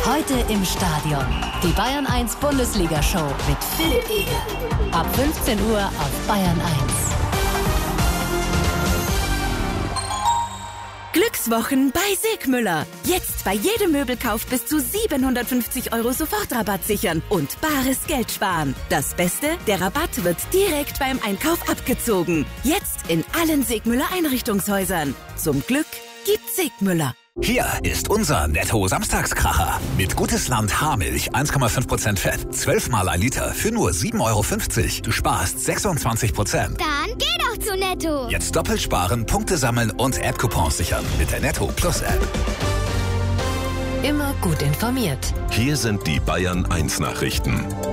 Heute im Stadion. Die Bayern 1 Bundesliga-Show mit Philipp Eger. Ab 15 Uhr auf Bayern 1. Glückswochen bei Segmüller. Jetzt bei jedem Möbelkauf bis zu 750 € Sofortrabatt sichern und bares Geld sparen. Das Beste, der Rabatt wird direkt beim Einkauf abgezogen. Jetzt in allen Segmüller Einrichtungshäusern. Zum Glück gibt Segmüller. Hier ist unser Netto-Samstagskracher. Mit Gutes Land Haarmilch 1,5% Fett, 12 mal 1 Liter für nur 7,50 €. Du sparst 26%. Dann geh doch zu Netto. Jetzt doppelt sparen, Punkte sammeln und App-Coupons sichern mit der Netto Plus App. Immer gut informiert. Hier sind die Bayern 1 Nachrichten.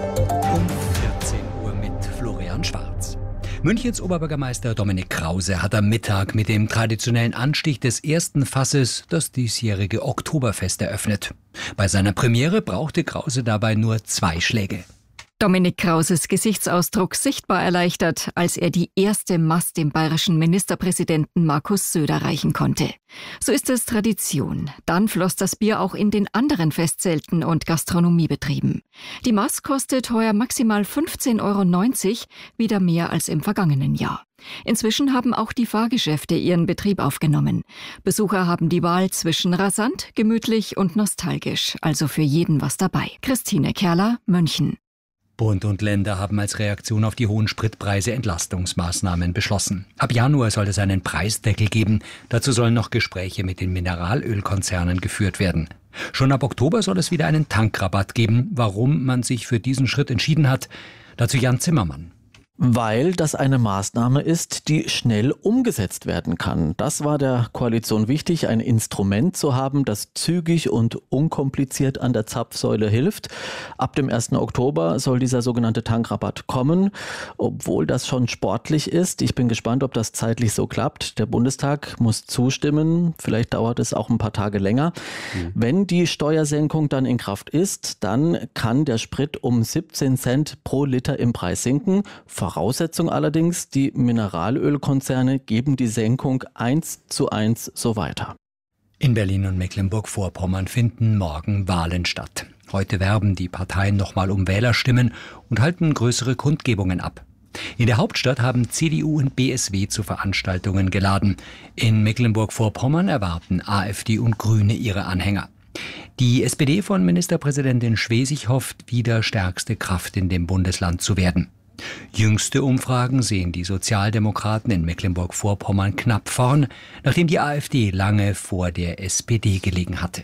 Um 14 Uhr mit Florian Schwarz. Münchens Oberbürgermeister Dominik Krause hat am Mittag mit dem traditionellen Anstich des ersten Fasses das diesjährige Oktoberfest eröffnet. Bei seiner Premiere brauchte Krause dabei nur 2 Schläge. Dominik Krauses Gesichtsausdruck sichtbar erleichtert, als er die erste Mast dem bayerischen Ministerpräsidenten Markus Söder reichen konnte. So ist es Tradition. Dann floss das Bier auch in den anderen Festzelten und Gastronomiebetrieben. Die Mast kostet heuer maximal 15,90 €, wieder mehr als im vergangenen Jahr. Inzwischen haben auch die Fahrgeschäfte ihren Betrieb aufgenommen. Besucher haben die Wahl zwischen rasant, gemütlich und nostalgisch, also für jeden was dabei. Christine Kerler, München. Bund und Länder haben als Reaktion auf die hohen Spritpreise Entlastungsmaßnahmen beschlossen. Ab Januar soll es einen Preisdeckel geben. Dazu sollen noch Gespräche mit den Mineralölkonzernen geführt werden. Schon ab Oktober soll es wieder einen Tankrabatt geben. Warum man sich für diesen Schritt entschieden hat, dazu Jan Zimmermann. Weil das eine Maßnahme ist, die schnell umgesetzt werden kann. Das war der Koalition wichtig, ein Instrument zu haben, das zügig und unkompliziert an der Zapfsäule hilft. Ab dem 1. Oktober soll dieser sogenannte Tankrabatt kommen, obwohl das schon sportlich ist. Ich bin gespannt, ob das zeitlich so klappt. Der Bundestag muss zustimmen. Vielleicht dauert es auch ein paar Tage länger. Wenn die Steuersenkung dann in Kraft ist, dann kann der Sprit um 17 Cent pro Liter im Preis sinken. Voraussetzung allerdings, die Mineralölkonzerne geben die Senkung 1:1 so weiter. In Berlin und Mecklenburg-Vorpommern finden morgen Wahlen statt. Heute werben die Parteien nochmal um Wählerstimmen und halten größere Kundgebungen ab. In der Hauptstadt haben CDU und BSW zu Veranstaltungen geladen. In Mecklenburg-Vorpommern erwarten AfD und Grüne ihre Anhänger. Die SPD von Ministerpräsidentin Schwesig hofft, wieder stärkste Kraft in dem Bundesland zu werden. Jüngste Umfragen sehen die Sozialdemokraten in Mecklenburg-Vorpommern knapp vorn, nachdem die AfD lange vor der SPD gelegen hatte.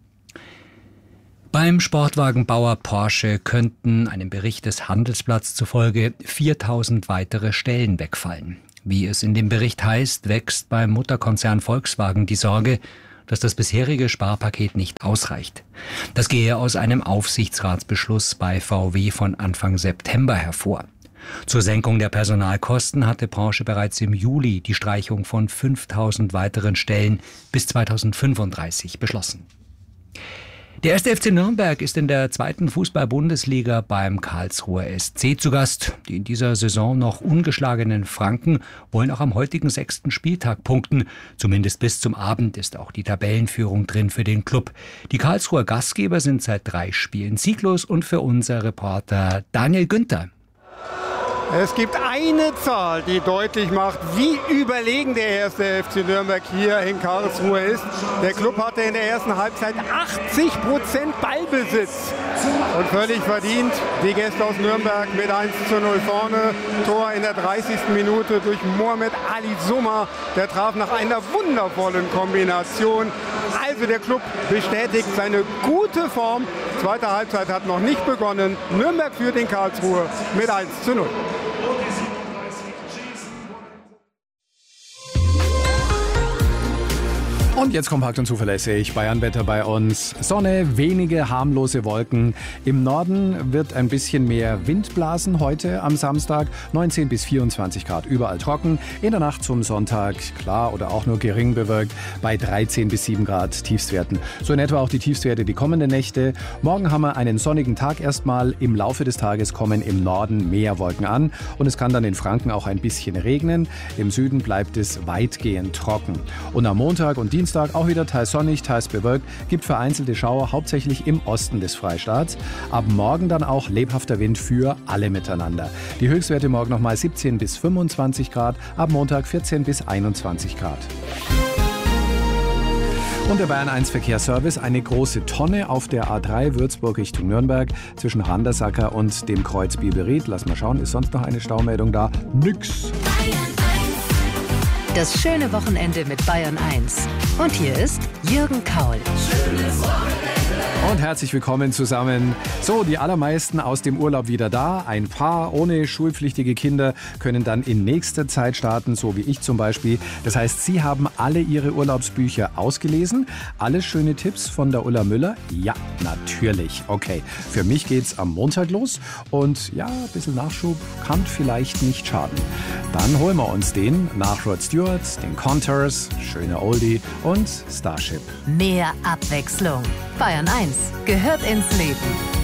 Beim Sportwagenbauer Porsche könnten einem Bericht des Handelsblatts zufolge 4.000 weitere Stellen wegfallen. Wie es in dem Bericht heißt, wächst beim Mutterkonzern Volkswagen die Sorge, dass das bisherige Sparpaket nicht ausreicht. Das gehe aus einem Aufsichtsratsbeschluss bei VW von Anfang September hervor. Zur Senkung der Personalkosten hatte Porsche bereits im Juli die Streichung von 5.000 weiteren Stellen bis 2035 beschlossen. Der 1. FC Nürnberg ist in der 2. Fußball-Bundesliga beim Karlsruher SC zu Gast. Die in dieser Saison noch ungeschlagenen Franken wollen auch am heutigen 6. Spieltag punkten. Zumindest bis zum Abend ist auch die Tabellenführung drin für den Club. Die Karlsruher Gastgeber sind seit 3 Spielen sieglos und für unser Reporter Daniel Günther. Es gibt eine Zahl, die deutlich macht, wie überlegen der 1. FC Nürnberg hier in Karlsruhe ist. Der Club hatte in der ersten Halbzeit 80% Ballbesitz. Und völlig verdient die Gäste aus Nürnberg mit 1:0 vorne. Tor in der 30. Minute durch Mohamed Ali Summer. Der traf nach einer wundervollen Kombination. Also der Club bestätigt seine gute Form. Zweite Halbzeit hat noch nicht begonnen. Nürnberg führt in Karlsruhe mit 1:0. Und jetzt kompakt und zuverlässig Bayernwetter bei uns. Sonne, wenige harmlose Wolken. Im Norden wird ein bisschen mehr Wind blasen heute am Samstag. 19 bis 24 Grad, überall trocken. In der Nacht zum Sonntag klar oder auch nur gering bewölkt bei 13 bis 7 Grad Tiefstwerten. So in etwa auch die Tiefstwerte die kommenden Nächte. Morgen haben wir einen sonnigen Tag erstmal. Im Laufe des Tages kommen im Norden mehr Wolken an. Und es kann dann in Franken auch ein bisschen regnen. Im Süden bleibt es weitgehend trocken. Und am Montag und Dienstag Donnerstag auch wieder teils sonnig, teils bewölkt, gibt vereinzelte Schauer, hauptsächlich im Osten des Freistaats. Ab morgen dann auch lebhafter Wind für alle miteinander. Die Höchstwerte morgen nochmal 17 bis 25 Grad, ab Montag 14 bis 21 Grad. Und der Bayern 1 Verkehrsservice, eine große Tonne auf der A3 Würzburg Richtung Nürnberg zwischen Randersacker und dem Kreuz Biberried. Lass mal schauen, ist sonst noch eine Staumeldung da? Nix. Das schöne Wochenende mit Bayern 1. Und hier ist Jürgen Kaul. Schönes Wochenende. Und herzlich willkommen zusammen. So, die allermeisten aus dem Urlaub wieder da. Ein paar ohne schulpflichtige Kinder können dann in nächster Zeit starten, so wie ich zum Beispiel. Das heißt, Sie haben alle Ihre Urlaubsbücher ausgelesen. Alles schöne Tipps von der Ulla Müller? Ja, natürlich. Okay, für mich geht's am Montag los. Und ja, ein bisschen Nachschub kann vielleicht nicht schaden. Dann holen wir uns den nach Rod Stewart, den Contours, schöne Oldie und Starship. Mehr Abwechslung. Bayern 1 gehört ins Leben.